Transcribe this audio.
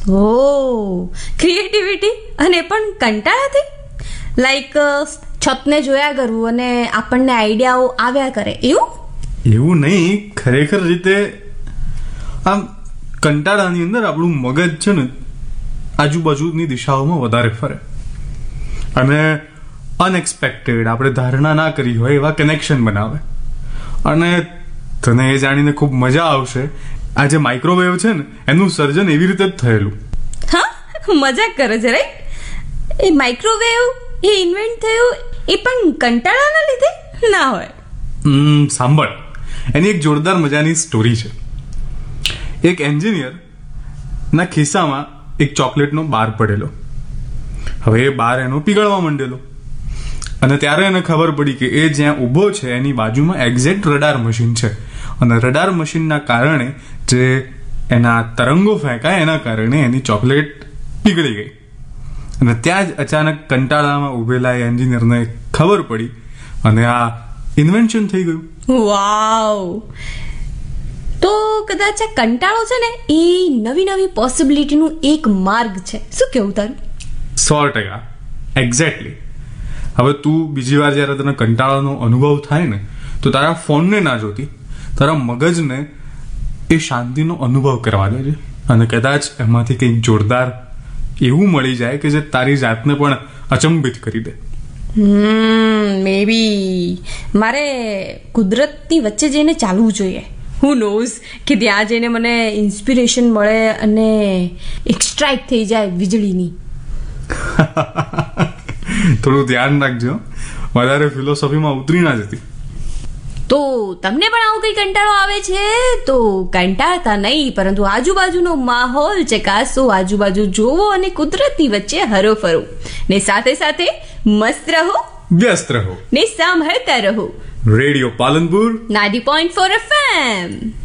ઓ, creativity અને પણ કંટાળાથી? Like છતને જોયા કરવું અને આપણને આઈડિયાઓ આવ્યા કરે એવું નહીં. ખરેખર રીતે આમ કંટાળાની અંદર આપણું મગજ છે ને આજુબાજુની દિશાઓમાં વધારે ફરે અને અનએક્સપેક્ટેડ, આપણે ધારણા ના કરી હોય એવા કનેક્શન બનાવે. અને તને એ જાણીને ખૂબ મજા આવશે, આ જે માઇક્રોવેવ છે ને એનું સર્જન એવી રીતે જ થયેલું. હા, મજાક કરે છે રાઈટ? એ માઇક્રોવેવ એ ઇન્વેન્ટ થયું એ પણ કંટાળાના લીધે ના હોય. સાંભળ, એની એક જોરદાર મજાની સ્ટોરી છે. એક એન્જિનિયર ના ખિસ્સામાં એક ચોકલેટનો બાર પડેલો. હવે એ બાર એનો પીગળવા માંડેલો અને ત્યારે એને ખબર પડી કે એ જ્યાં ઊભો છે એની બાજુમાં એક્ઝેક્ટ રડાર મશીન છે અને રડાર મશીનના કારણે જે એના તરંગો ફેંકાય એના કારણે એની ચોકલેટ પીગળી ગઈ. અને ત્યાં જ અચાનક કંટાળામાં ઉભેલા એન્જિનિયરને ખબર પડી અને આ ઇન્વેન્શન થઈ ગયું. વાવ! તો કદાચ આ કંટાળો છે ને એ નવી નવી પોસિબિલિટીનું એક માર્ગ છે. શું કેવું તારું? 100%. એક્ઝેક્ટલી. હવે તું બીજી વાર જ્યારે તને કંટાળાનો અનુભવ થાય ને તો તારા ફોનને ના જોતી, તારા મગજને એ શાંતિનો અનુભવ કરવા દેજે અને કદાચ એમાંથી કંઈક જોરદાર એવું મળી જાય કે જે તારી જાતને પણ અચંબિત કરી દે. મે બી મારે કુદરતની વચ્ચે જઈને ચાલવું જોઈએ. હુ નોઝ કે ત્યાં જઈને મને ઇન્સ્પિરેશન મળે અને એક સ્ટ્રાઇક થઈ જાય વીજળીની. થોડું ધ્યાન રાખજો, વધારે ફિલોસોફીમાં ઉતરી ના જતી. તો તમને પણ આવું કઈ કંટાળો આવે છે તો કંટાળતા નહીં, પરંતુ આજુબાજુનો માહોલ ચકાસો, આજુબાજુ જોવો અને કુદરતની વચ્ચે હરોફરો ને સાથે સાથે મસ્ત રહો, વ્યસ્ત રહો ને સાંભળતા રહો રેડિયો પાલનપુર 90.4 FM.